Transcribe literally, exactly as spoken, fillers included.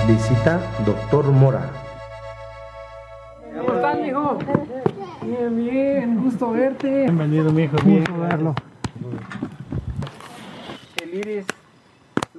Visita Doctor Mora. ¿Cómo estás, mijo? Bien, bien, gusto verte. Bienvenido, mijo. Gusto verlo. El iris